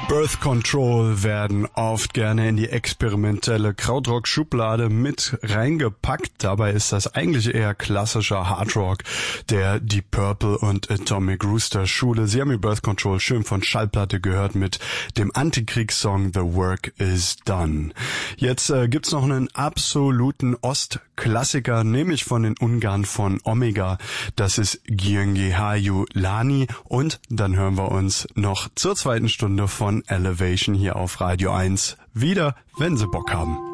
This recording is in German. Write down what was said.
Birth Control werden oft gerne in die experimentelle Krautrock-Schublade mit reingepackt. Dabei ist das eigentlich eher klassischer Hardrock der Deep Purple und Atomic Rooster Schule. Sie haben die Birth Control schön von Schallplatte gehört mit dem Antikriegssong The Work Is Done. Jetzt gibt's noch einen absoluten Ostklassiker, nämlich von den Ungarn von Omega. Das ist Gyöngy Hajó Lány und dann hören wir uns noch zur zweiten Stunde von Elevation hier auf Radio 1 wieder, wenn Sie Bock haben.